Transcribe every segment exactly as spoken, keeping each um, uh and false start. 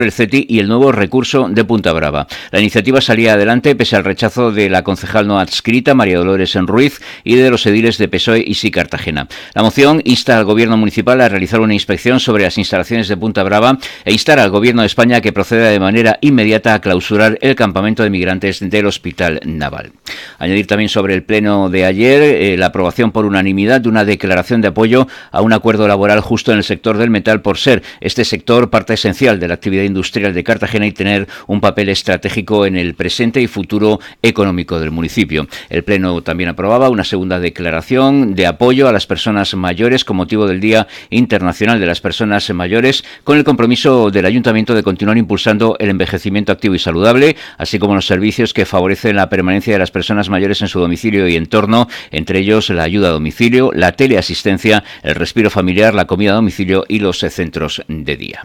el CETI y el nuevo recurso de Punta Brava. La iniciativa salía adelante pese al rechazo de la concejal no adscrita, María Dolores Ruiz, y de los ediles de P S O E y Sí Cartagena. La moción insta al Gobierno municipal a realizar una inspección sobre las instalaciones de Punta Brava e instar al Gobierno de España a que proceda de manera inmediata a clausurar el campamento de migrantes del Hospital Naval. Añadir también sobre el pleno de ayer eh, la aprobación por unanimidad de una declaración de apoyo a un acuerdo laboral justo en el sector del metal, por ser este sector parte esencial de la actividad industrial de Cartagena y tener un papel estratégico en el presente y futuro económico del municipio. El Pleno también aprobaba una segunda declaración de apoyo a las personas mayores con motivo del Día Internacional de las Personas Mayores, con el compromiso del Ayuntamiento de continuar impulsando el envejecimiento activo y saludable, así como los servicios que favorecen la permanencia de las personas mayores en su domicilio y entorno, entre ellos la ayuda a domicilio, la teleasistencia, el respiro familiar, la comida a domicilio y los centros de día.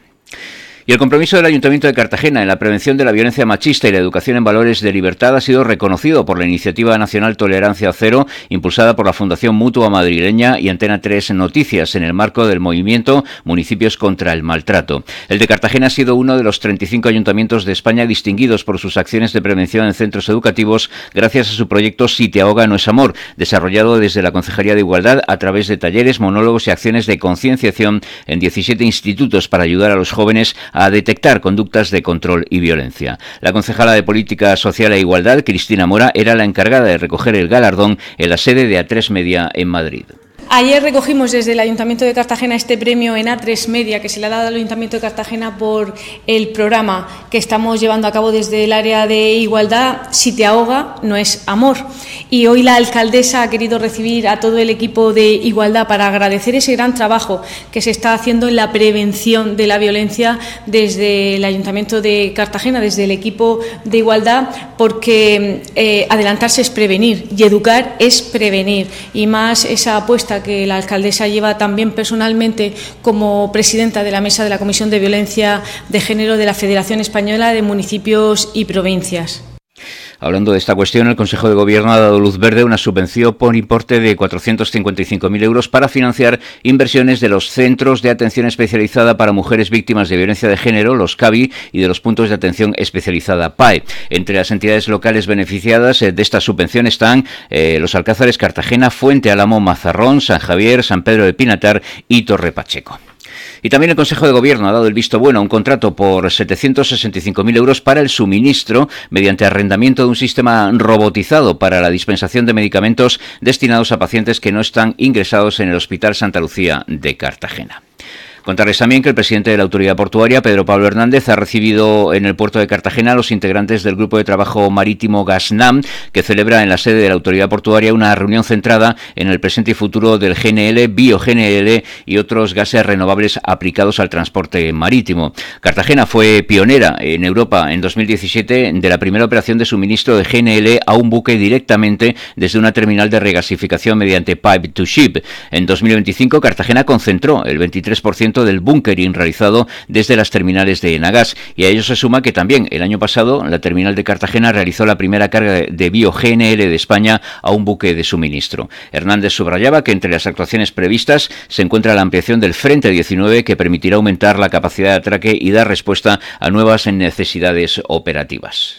Y el compromiso del Ayuntamiento de Cartagena en la prevención de la violencia machista y la educación en valores de libertad ha sido reconocido por la Iniciativa Nacional Tolerancia Cero, impulsada por la Fundación Mutua Madrileña y Antena tres Noticias, en el marco del movimiento Municipios contra el Maltrato. El de Cartagena ha sido uno de los treinta y cinco ayuntamientos de España distinguidos por sus acciones de prevención en centros educativos gracias a su proyecto Si te ahoga no es amor, desarrollado desde la Concejalía de Igualdad a través de talleres, monólogos y acciones de concienciación en diecisiete institutos para ayudar a los jóvenes a detectar conductas de control y violencia. La concejala de Política Social e Igualdad, Cristina Mora, era la encargada de recoger el galardón en la sede de A tres Media en Madrid. Ayer recogimos desde el Ayuntamiento de Cartagena este premio en A tres Media que se le ha dado al Ayuntamiento de Cartagena por el programa que estamos llevando a cabo desde el área de igualdad. Si te ahoga, no es amor. Y hoy la alcaldesa ha querido recibir a todo el equipo de igualdad para agradecer ese gran trabajo que se está haciendo en la prevención de la violencia desde el Ayuntamiento de Cartagena, desde el equipo de igualdad, porque eh, adelantarse es prevenir y educar es prevenir. Y más esa apuesta que la alcaldesa lleva también personalmente como presidenta de la mesa de la Comisión de Violencia de Género de la Federación Española de Municipios y Provincias. Hablando de esta cuestión, el Consejo de Gobierno ha dado luz verde a una subvención por importe de cuatrocientos cincuenta y cinco mil euros para financiar inversiones de los Centros de Atención Especializada para Mujeres Víctimas de Violencia de Género, los C A V I, y de los Puntos de Atención Especializada P A E. Entre las entidades locales beneficiadas de esta subvención están eh, los Alcázares, Cartagena, Fuente Álamo, Mazarrón, San Javier, San Pedro de Pinatar y Torre Pacheco. Y también el Consejo de Gobierno ha dado el visto bueno a un contrato por setecientos sesenta y cinco mil euros para el suministro mediante arrendamiento de un sistema robotizado para la dispensación de medicamentos destinados a pacientes que no están ingresados en el Hospital Santa Lucía de Cartagena. Contarles también que el presidente de la Autoridad Portuaria, Pedro Pablo Hernández, ha recibido en el puerto de Cartagena a los integrantes del Grupo de Trabajo Marítimo GasNam, que celebra en la sede de la Autoridad Portuaria una reunión centrada en el presente y futuro del G N L, Bio-G N L y otros gases renovables aplicados al transporte marítimo. Cartagena fue pionera en Europa en dos mil diecisiete de la primera operación de suministro de G N L a un buque directamente desde una terminal de regasificación mediante Pipe to Ship. En dos mil veinticinco, Cartagena concentró el veintitrés por ciento del bunkering realizado desde las terminales de Enagas, y a ello se suma que también el año pasado la terminal de Cartagena realizó la primera carga de Bio-G N L de España a un buque de suministro. Hernández subrayaba que entre las actuaciones previstas se encuentra la ampliación del Frente diecinueve, que permitirá aumentar la capacidad de atraque y dar respuesta a nuevas necesidades operativas.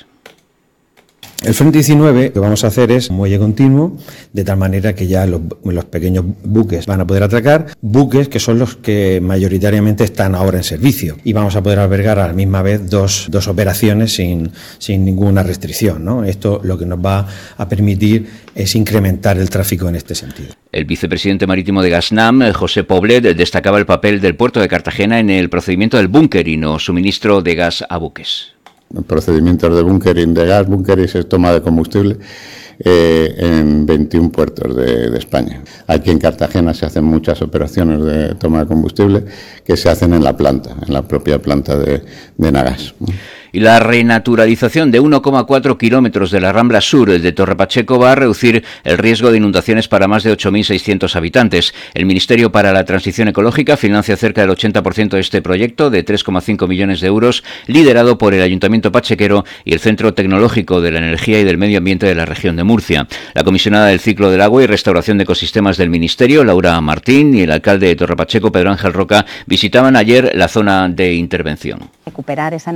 El Frente diecinueve lo que vamos a hacer es un muelle continuo, de tal manera que ya los, los pequeños buques van a poder atracar, buques que son los que mayoritariamente están ahora en servicio, y vamos a poder albergar a la misma vez dos, dos operaciones sin, sin ninguna restricción, ¿no? Esto lo que nos va a permitir es incrementar el tráfico en este sentido. El vicepresidente marítimo de GasNam, José Poblet, destacaba el papel del puerto de Cartagena en el procedimiento del bunkering o suministro de gas a buques. Procedimientos de bunkering de gas, bunkering es toma de combustible eh, en veintiún puertos de, de España. Aquí en Cartagena se hacen muchas operaciones de toma de combustible que se hacen en la planta, en la propia planta de, de Nagas. Y la renaturalización de uno coma cuatro kilómetros de la Rambla Sur de Torre Pacheco va a reducir el riesgo de inundaciones para más de ocho mil seiscientos habitantes. El Ministerio para la Transición Ecológica financia cerca del ochenta por ciento de este proyecto de tres coma cinco millones de euros, liderado por el Ayuntamiento pachequero y el Centro Tecnológico de la Energía y del Medio Ambiente de la región de Murcia. La comisionada del Ciclo del Agua y Restauración de Ecosistemas del Ministerio, Laura Martín, y el alcalde de Torre Pacheco, Pedro Ángel Roca, visitaban ayer la zona de intervención. Recuperar esa